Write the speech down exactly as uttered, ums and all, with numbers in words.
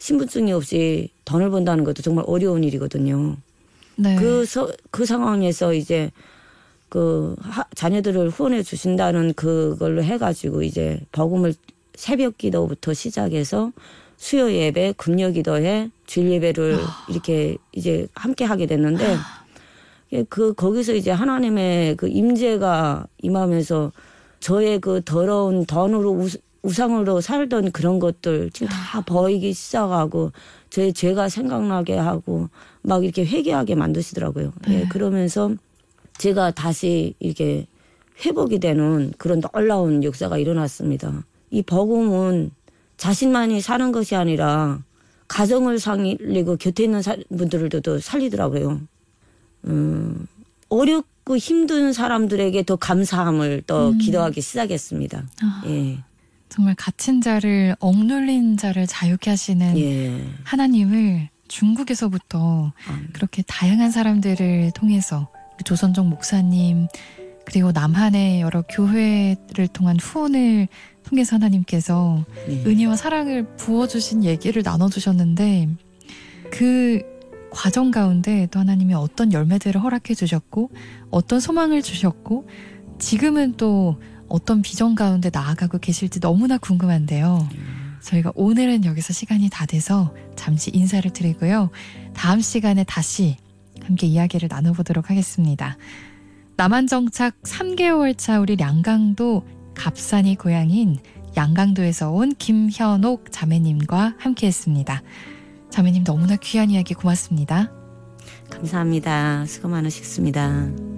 신분증이 없이 돈을 번다는 것도 정말 어려운 일이거든요. 네. 그, 서, 그 상황에서 이제 그 하, 자녀들을 후원해 주신다는 그걸로 해가지고 이제 복음을 새벽 기도부터 시작해서 수요 예배, 금요 기도회, 주일 예배를 아. 이렇게 이제 함께 하게 됐는데 아. 그 거기서 이제 하나님의 그 임재가 임하면서 저의 그 더러운 돈으로 우, 우상으로 살던 그런 것들 지금 다 보이기 시작하고 저의 죄가 생각나게 하고 막 이렇게 회개하게 만드시더라고요. 네. 예, 그러면서 제가 다시 이렇게 회복이 되는 그런 놀라운 역사가 일어났습니다. 이 복음은 자신만이 사는 것이 아니라 가정을 살리고 곁에 있는 분들도 살리더라고요. 음, 어렵고 힘든 사람들에게 더 감사함을 또 음. 기도하기 시작했습니다. 아, 예. 정말 갇힌 자를 억눌린 자를 자유케 하시는 예. 하나님을 중국에서부터 아. 그렇게 다양한 사람들을 통해서 조선족 목사님 그리고 남한의 여러 교회를 통한 후원을 통해서 하나님께서 예. 은혜와 사랑을 부어주신 얘기를 나눠주셨는데 그 과정 가운데 또 하나님이 어떤 열매들을 허락해 주셨고 어떤 소망을 주셨고 지금은 또 어떤 비전 가운데 나아가고 계실지 너무나 궁금한데요. 저희가 오늘은 여기서 시간이 다 돼서 잠시 인사를 드리고요. 다음 시간에 다시 함께 이야기를 나눠보도록 하겠습니다. 남한정착 삼 개월 차 우리 량강도 갑산이 고향인 양강도에서 온 김현옥 자매님과 함께했습니다. 자매님 너무나 귀한 이야기 고맙습니다. 감사합니다. 수고 많으셨습니다.